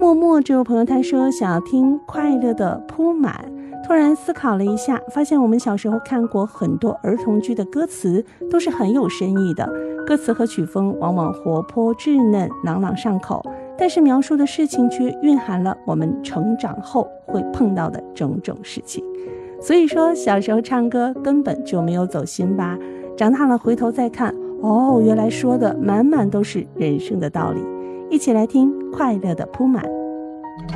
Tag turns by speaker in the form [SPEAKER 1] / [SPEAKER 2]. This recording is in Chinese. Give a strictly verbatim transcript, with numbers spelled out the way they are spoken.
[SPEAKER 1] 默默这位朋友他说想要听快乐的铺满，突然思考了一下，发现我们小时候看过很多儿童剧的歌词都是很有深意的，歌词和曲风往往活泼稚嫩朗朗上口，但是描述的事情却蕴含了我们成长后会碰到的种种事情。所以说小时候唱歌根本就没有走心吧，长大了回头再看，哦，原来说的满满都是人生的道理。一起来听快乐的铺满。